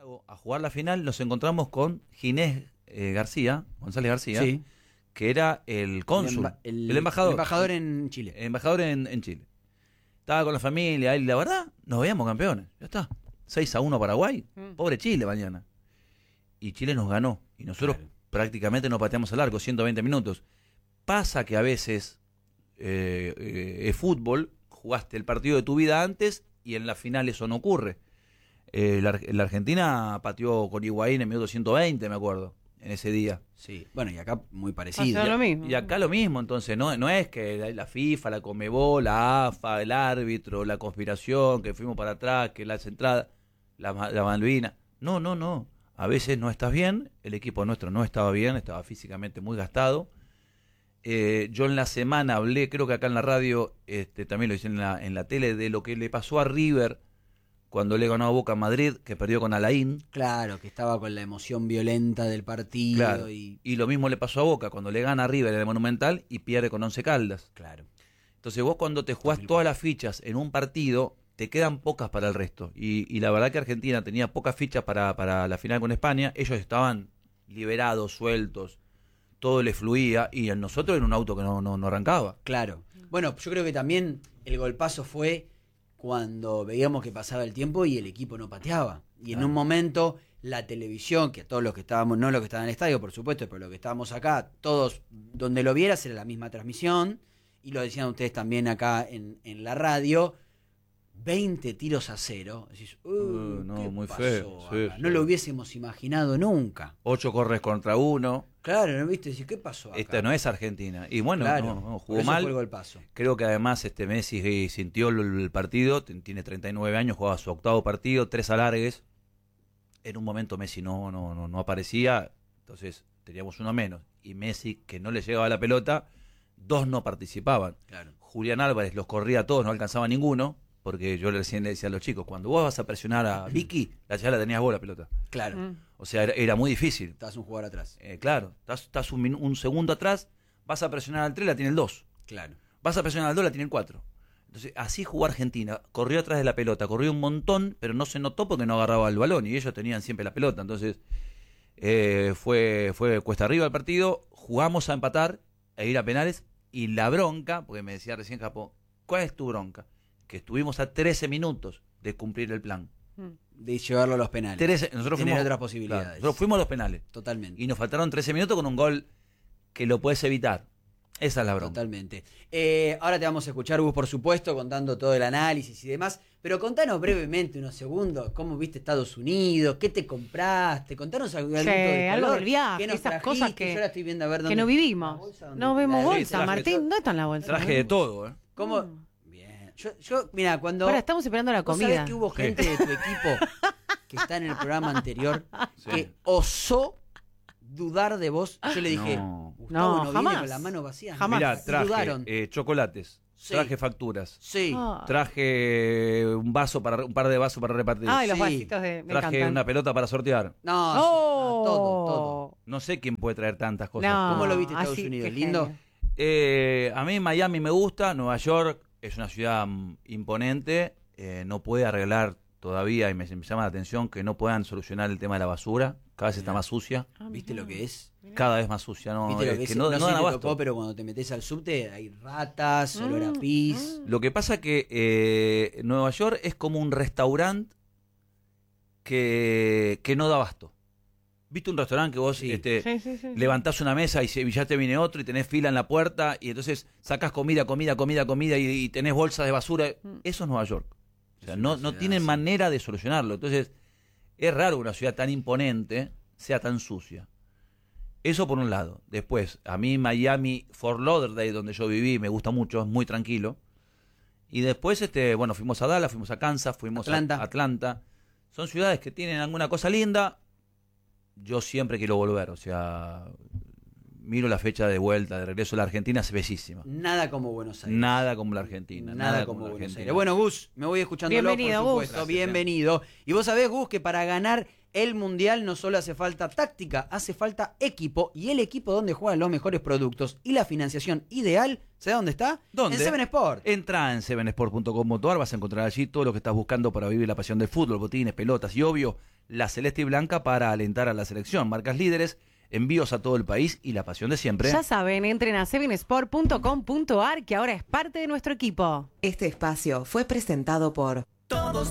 A jugar la final nos encontramos con Ginés González García, Sí. que era el cónsul, el embajador. El embajador en Chile. Embajador en Chile. Estaba con la familia, y la verdad, nos veíamos campeones. Ya está. 6-1 Paraguay. Pobre Chile mañana. Y Chile nos ganó. Y nosotros prácticamente nos pateamos al arco, 120 minutos. Pasa que a veces es fútbol, jugaste el partido de tu vida antes y en la final eso no ocurre. La Argentina pateó con Higuaín en minuto 120, me acuerdo, en ese día. Sí, bueno, y acá muy parecido. Lo mismo. Y acá lo mismo, entonces no es que la FIFA, la Conmebol, la AFA, el árbitro, la conspiración, que fuimos para atrás, que las entradas, la Malvina. No. A veces no estás bien, el equipo nuestro no estaba bien, estaba físicamente muy gastado. Yo en la semana hablé, creo que acá en la radio, también lo hice en la tele, de lo que le pasó a River cuando le ganó a Boca en Madrid, que perdió con Alain. Claro, que estaba con la emoción violenta del partido. Claro. Y lo mismo le pasó a Boca cuando le gana a River en el Monumental y pierde con Once Caldas. Claro. Entonces vos cuando te jugás todas las fichas en un partido, te quedan pocas para el resto. Y la verdad que Argentina tenía pocas fichas para la final con España. Ellos estaban liberados, sueltos, todo les fluía, y en nosotros era un auto que no arrancaba. Claro. Bueno, yo creo que también el golpazo fue cuando veíamos que pasaba el tiempo y el equipo no pateaba. Y en un momento la televisión, que a todos los que estábamos, no los que estaban en el estadio, por supuesto, pero los que estábamos acá, todos donde lo vieras era la misma transmisión, y lo decían ustedes también acá en la radio, 20 tiros a 0. Decís, no, ¿qué muy pasó feo. Sí, acá? No lo hubiésemos imaginado nunca. 8 corres contra 1. Claro, ¿no viste? Decís, ¿qué pasó acá? Esta no es Argentina. Y bueno, Claro, no, por jugó eso mal. fue el golpazo. Creo que además Messi sintió el partido, tiene 39 años, jugaba su octavo partido, 3 alargues. En un momento Messi no aparecía, entonces teníamos uno menos. Y Messi, que no le llegaba la pelota, 2 no participaban. Claro. Julián Álvarez los corría a todos, no alcanzaba ninguno, porque yo recién le decía a los chicos, cuando vos vas a presionar a Vicky, ya la tenías vos la pelota. Claro. O sea, era muy difícil. Estás un jugador atrás. Claro, estás un segundo atrás, vas a presionar al 3, la tiene el 2. Claro. Vas a presionar al 2, la tiene el 4. Entonces, así jugó Argentina. Corrió atrás de la pelota, corrió un montón, pero no se notó porque no agarraba el balón y ellos tenían siempre la pelota. Entonces, fue cuesta arriba el partido. Jugamos a empatar e ir a penales. Y la bronca, porque me decía recién Japón, ¿cuál es tu bronca? Que estuvimos a 13 minutos de cumplir el plan. De llevarlo a los penales. Nosotros tener fuimos, otras posibilidades. Claro, nosotros fuimos a los penales. Totalmente. Y nos faltaron 13 minutos con un gol que lo puedes evitar. Esa es la bronca. Totalmente. Ahora te vamos a escuchar, Gus, por supuesto, contando todo el análisis y demás. Pero contanos brevemente, unos segundos, cómo viste Estados Unidos, qué te compraste, contanos algo del viaje, ¿qué nos esas trajiste? cosas que, yo la estoy viendo a ver que no vivimos. No vemos bolsa, traje, Martín, ¿dónde está la bolsa? Traje de todo, ¿Cómo? Bien. Yo mira, cuando... Ahora estamos esperando la ¿Vos comida. sabés que hubo gente de tu equipo que está en el programa anterior que osó dudar de vos? Yo le dije, Gustavo no jamás. viene con la mano vacía. Jamás. Mirá, Dudaron. traje chocolates, Sí. traje facturas, Sí. traje un par de vasos para repartir, Ay, los Sí. vasitos me traje encantan. una pelota para sortear. No, ¡Oh! todo. No sé quién puede traer tantas cosas. No. ¿Cómo lo viste Estados así, Unidos? qué ¿Lindo? genio. A mí Miami me gusta, Nueva York es una ciudad imponente, no puede arreglar todavía, y me llama la atención que no puedan solucionar el tema de la basura, cada vez está más sucia, ¿Viste lo que es? cada vez más sucia, no, ¿Viste lo que que es? no No sé dan si te abasto. tocó, pero cuando te metes al subte hay ratas, olor a pis. Lo que pasa que Nueva York es como un restaurante que no da abasto. ¿Viste un restaurante que vos Sí. Sí. levantás una mesa y ya te viene otro y tenés fila en la puerta y entonces sacás comida y tenés bolsas de basura? Eso es Nueva York. O sea, Es no una ciudad tienen así. manera de solucionarlo. Entonces, es raro que una ciudad tan imponente sea tan sucia. Eso por un lado. Después, a mí Miami, Fort Lauderdale, donde yo viví, me gusta mucho, es muy tranquilo. Y después, fuimos a Dallas, fuimos a Kansas, fuimos Atlanta. a Atlanta. Son ciudades que tienen alguna cosa linda. Yo siempre quiero volver, o sea, miro la fecha de vuelta, de regreso a la Argentina, es bellísima. Nada como Buenos Aires. Nada como la Argentina. Nada como la Buenos Argentina. Aires. Bueno, Gus, me voy escuchándolo, Bienvenido, por Gus. supuesto. Gracias, Bienvenido. Y vos sabés, Gus, que para ganar el Mundial no solo hace falta táctica, hace falta equipo, y el equipo donde juegan los mejores productos y la financiación ideal, ¿sabes dónde está? ¿Dónde? En Seven Sport. Entra en sevensport.com.ar, vas a encontrar allí todo lo que estás buscando para vivir la pasión del fútbol, botines, pelotas y obvio, la celeste y blanca para alentar a la selección. Marcas líderes, envíos a todo el país y la pasión de siempre. Ya saben, entren a sevensport.com.ar que ahora es parte de nuestro equipo. Este espacio fue presentado por Todos